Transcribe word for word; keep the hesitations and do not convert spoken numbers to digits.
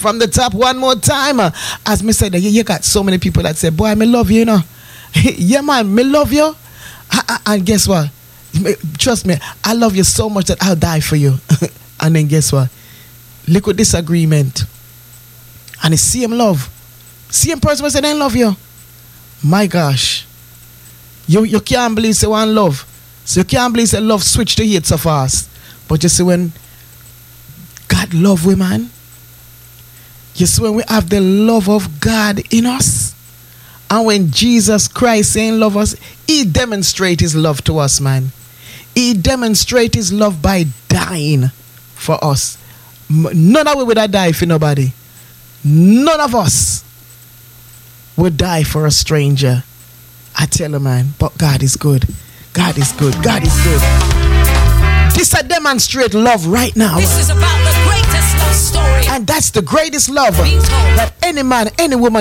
from the top one more time. Uh, as me said, you, you got so many people that say, boy, me love you, you know. Yeah, man, me love you. And guess what? Trust me, I love you so much that I'll die for you. And then guess what? Look at disagreement. And it's same love. Same person will say they love you. My gosh. You you can't believe say one love. So you can't believe say love switch to hate so fast. But you see when God love we, man. You see when we have the love of God in us. And when Jesus Christ saying love us, he demonstrate his love to us, man. He demonstrate his love by dying for us. None of we would have died for nobody. None of us would die for a stranger. I tell you, man, but God is good. God is good. God is good. This I demonstrate love right now. This is about the greatest love story. And that's the greatest love that any man, any woman